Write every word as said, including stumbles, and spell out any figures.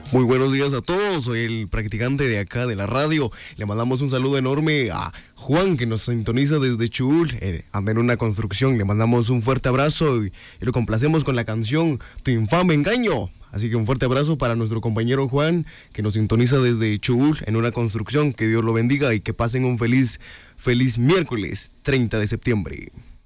Muy buenos días a todos, soy el practicante de acá de la radio. Le mandamos un saludo enorme a Juan, que nos sintoniza desde Chul, eh, anda en una construcción. Le mandamos un fuerte abrazo y, y lo complacemos con la canción Tu infame engaño. Así que un fuerte abrazo para nuestro compañero Juan, que nos sintoniza desde Chul en una construcción. Que Dios lo bendiga y que pasen un feliz, feliz miércoles treinta de septiembre.